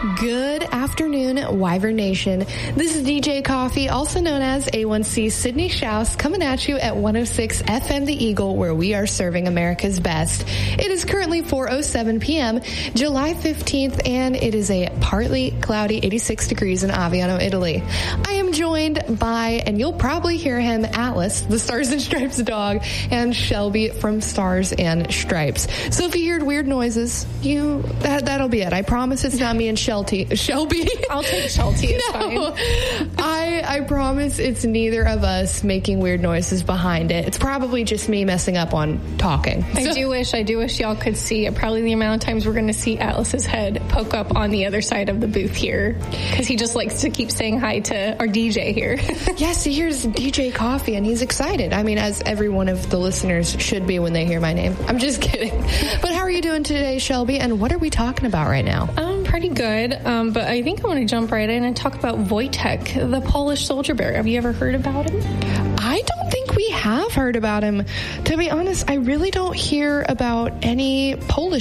Good afternoon, Wyvern Nation. This is DJ Coffee, also known as A1C Sydney Schaus, coming at you at 106 FM The Eagle, where we are serving America's best. It is currently 4:07 p.m., July 15th, and it is a partly cloudy 86 degrees in Aviano, Italy. I am joined by, and you'll probably hear him, Atlas, the Stars and Stripes dog, and Shelby from Stars and Stripes. So if you hear weird noises, that'll be it. I promise it's not me and Shelby. I'll take Shelty. It's fine. I promise it's neither of us making weird noises behind it. It's probably just me messing up on talking. I do wish y'all could see probably the amount of times we're going to see Atlas's head poke up on the other side of the booth here, because he just likes to keep saying hi to our DJ here. Yes, he hears DJ Coffee and he's excited. I mean, as every one of the listeners should be when they hear my name. I'm just kidding. But how are you doing today, Shelby? And what are we talking about right now? Pretty good, but I think I want to jump right in and talk about Wojtek, the Polish soldier bear. Have you ever heard about him? I don't think we have heard about him. To be honest, I really don't hear about any Polish